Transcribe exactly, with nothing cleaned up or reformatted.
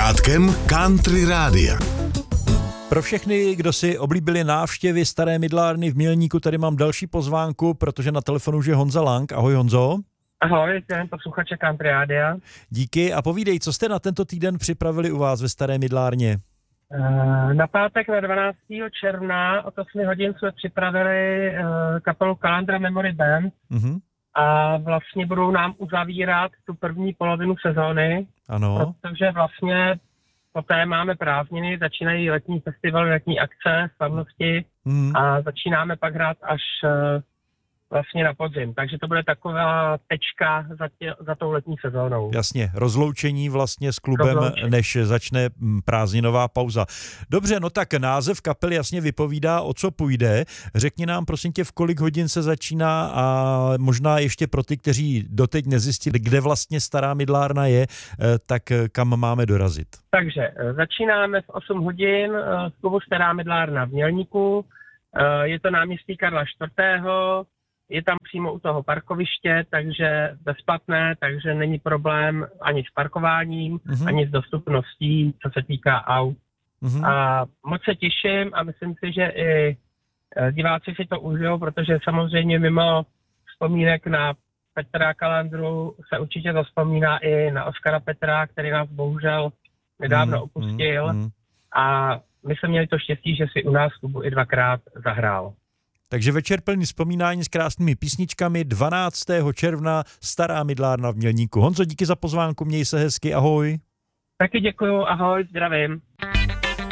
začátkem Country Rádia. Pro všechny, kdo si oblíbili návštěvy Staré Mydlárny v Mělníku, tady mám další pozvánku, protože na telefonu už je Honza Lang. Ahoj, Honzo. Ahoj, jsem posluchače Country Rádia. Díky a povídej, co jste na tento týden připravili u vás ve Staré Mydlárně? Na pátek na dvanáctého června od osm hodin jsme připravili kapelu Calandra Memory Band mm-hmm. a vlastně budou nám uzavírat tu první polovinu sezóny. Ano. Protože vlastně poté máme prázdniny, začínají letní festivaly, letní akce, slavnosti mm. a začínáme pak hrát až vlastně na podzim. Takže to bude taková tečka za, tě, za tou letní sezónou. Jasně, rozloučení vlastně s klubem, rozloučení. Než začne prázdninová pauza. Dobře, no tak název kapely jasně vypovídá, o co půjde. Řekni nám prosím tě, v kolik hodin se začíná a možná ještě pro ty, kteří doteď nezjistili, kde vlastně Stará Mydlárna je, tak kam máme dorazit. Takže začínáme v osm hodin v klubu Stará Mydlárna v Mělníku. Je to náměstí Karla čtvrtého. Je tam přímo u toho parkoviště, takže bezplatné, takže není problém ani s parkováním, uh-huh. ani s dostupností, co se týká aut. Uh-huh. A moc se těším a myslím si, že i diváci si to užijou, protože samozřejmě mimo vzpomínek na Petra Calandru se určitě to vzpomíná i na Oskara Petra, který nás bohužel nedávno uh-huh. opustil. Uh-huh. A my jsme měli to štěstí, že si u nás v klubu i dvakrát zahrál. Takže večer plný vzpomínání s krásnými písničkami dvanáctého června Stará Mydlárna v Mělníku. Honzo, díky za pozvánku, měj se hezky, ahoj. Taky děkuju, ahoj, zdravím.